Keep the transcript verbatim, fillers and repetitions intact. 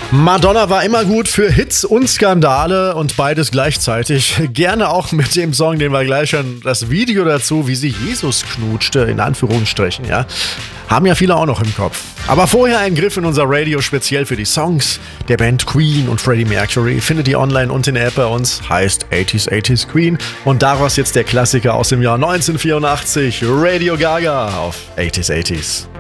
Madonna war immer gut für Hits und Skandale und beides gleichzeitig. Gerne auch mit dem Song, den wir gleich hören, das Video dazu, wie sie Jesus knutschte, in Anführungsstrichen, ja. Haben ja viele auch noch im Kopf. Aber vorher ein Griff in unser Radio speziell für die Songs der Band Queen und Freddie Mercury. Findet ihr online und in der App bei uns, heißt achtziger achtziger Queen. Und daraus jetzt der Klassiker aus dem Jahr neunzehnhundertvierundachtzig, Radio Gaga auf achtziger achtziger.